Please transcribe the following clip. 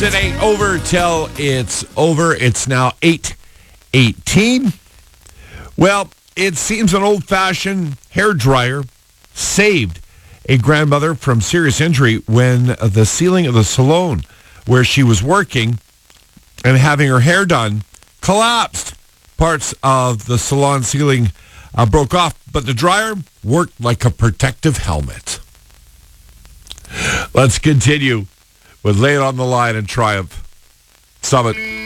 It ain't over till it's over. It's now 8:18. Well, it seems an old-fashioned hairdryer saved a grandmother from serious injury when the ceiling of the salon where she was working and having her hair done collapsed. Parts of the salon ceiling broke off, but the dryer worked like a protective helmet. Let's continue with Lay It on the Line and Triumph Summit.